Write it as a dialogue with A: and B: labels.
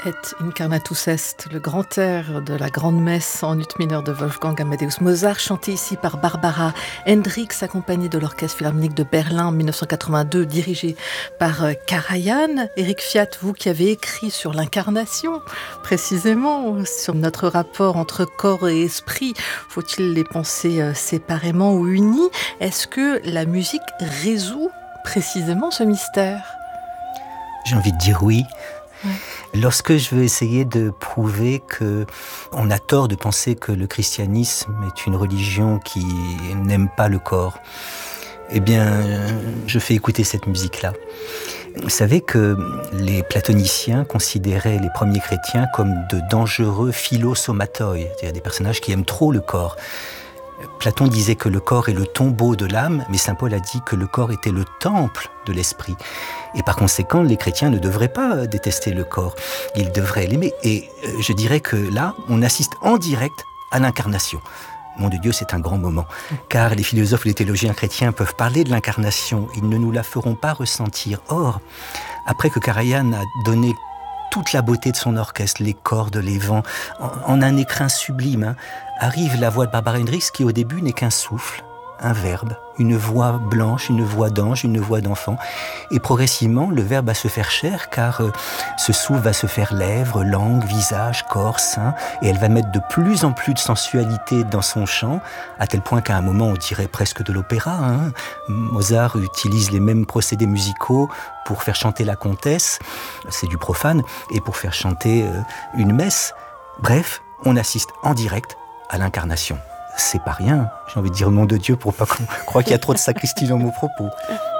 A: Et Incarnatus Est, le grand air de la grande messe en ut mineur de Wolfgang Amadeus Mozart, chanté ici par Barbara Hendricks, accompagnée de l'Orchestre Philharmonique de Berlin en 1982, dirigé par Karajan. Éric Fiat, vous qui avez écrit sur l'incarnation, précisément, sur notre rapport entre corps et esprit, faut-il les penser séparément ou unis? Est-ce que la musique résout précisément ce mystère?
B: J'ai envie de dire oui. Lorsque je veux essayer de prouver que on a tort de penser que le christianisme est une religion qui n'aime pas le corps, eh bien, je fais écouter cette musique-là. Vous savez que les platoniciens considéraient les premiers chrétiens comme de dangereux philosomatoi, c'est-à-dire des personnages qui aiment trop le corps. Platon disait que le corps est le tombeau de l'âme, mais saint Paul a dit que le corps était le temple de l'esprit. Et par conséquent, les chrétiens ne devraient pas détester le corps, ils devraient l'aimer. Et je dirais que là, on assiste en direct à l'incarnation. Nom de Dieu, c'est un grand moment, car les philosophes et les théologiens chrétiens peuvent parler de l'incarnation, ils ne nous la feront pas ressentir. Or, après que Karajan a donné toute la beauté de son orchestre, les cordes, les vents, en un écrin sublime, arrive la voix de Barbara Hendricks qui au début n'est qu'un souffle, un verbe, une voix blanche, une voix d'ange, une voix d'enfant. Et progressivement, le verbe va se faire chair car ce souffle va se faire lèvres, langue, visage, corps, sein. Et elle va mettre de plus en plus de sensualité dans son chant, à tel point qu'à un moment, on dirait presque de l'opéra. Mozart utilise les mêmes procédés musicaux pour faire chanter la comtesse, c'est du profane, et pour faire chanter une messe. Bref, on assiste en direct à l'incarnation. C'est pas rien, j'ai envie de dire au nom de Dieu pour pas qu'on croie qu'il y a trop de sacristie dans mon propos.